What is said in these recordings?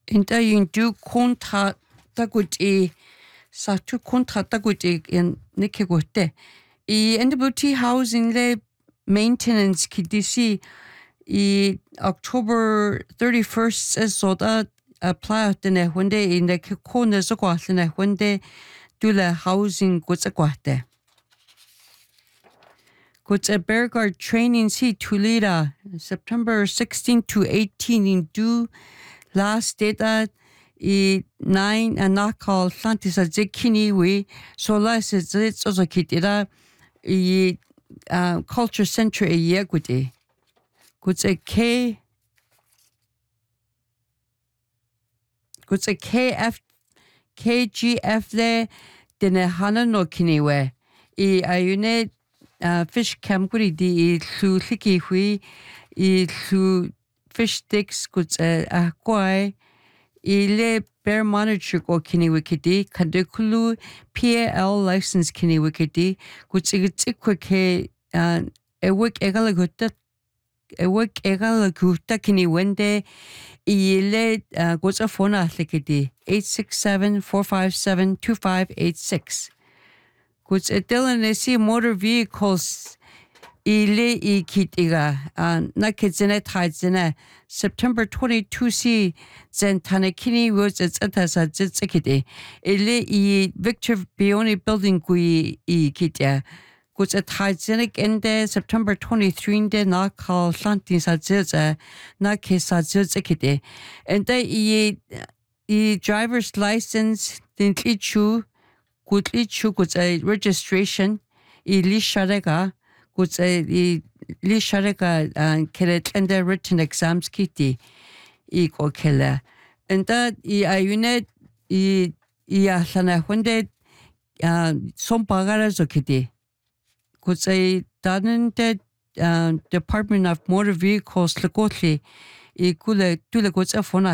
Inta yung du kontra tagut sa tu kontra tagut in nikegote. NWT housing le maintenance kidisi October 31st soda apply tene hunde in the kone so kwatlene hunde dula housing gutsakwate. Guts a Bergard training si Tulida September 16 to 18 in du last data 9 and not called Atlantis as Kini we so last is it's also kitira culture center a yegude. Guts a KGF le dene hana no kiniwe. Ayune fish camp guri di lu liki hui lu fish sticks guts a kwai le bear monitor go kiniwe kidi kadekulu PAL license kiniwe kidi guts ikwe ke ewik egala gutta kini wende ile guts a phone likidi 867-457-2586. Guts a Dylan motor vehicles ile kitiga na kidzene taidzene September 22 si zen tanakini was its atasa zitsikidi ile Victor Bioni building gui kitya. Guts a taidzene ende September 23 de na call Atlantis sa na kesa zitsikidi and the driver's license din lichu guts a registration li sharega guts a li sharega keret and the written exams kiti ko kella and that ayune ahlana hunde som pagara zokiti guts a danen the Department of Motor Vehicles Lagotli kule tule guts a phone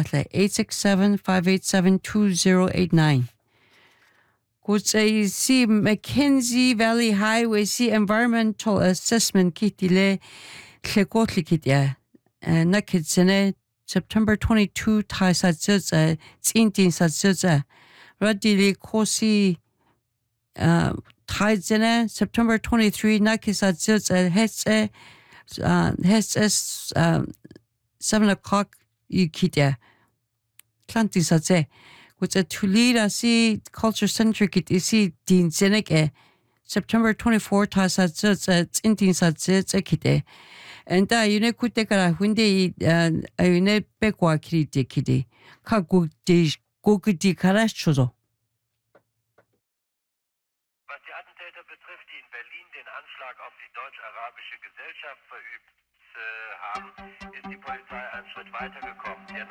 867-587-2089. Guts a see Mackenzie Valley Highway see environmental assessment kitile Lagotli kitya na kidsene September 22 tai satsa tsintin satsa radili kosi taidzene September 23 na kisatsa hetse 7 o'clock kitya Atlantis satse guts a Tulida si culture center kit isi din zeneke September 24 ta satsa tsintin satsa kite and yune kute kara hunde yune bekwa kirite kide ka gugdi karash chozo. Was die Attentäter betrifft, die in Berlin den Anschlag auf die deutsch-arabische Gesellschaft verübt haben, ist die Polizei einen Schritt weitergekommen.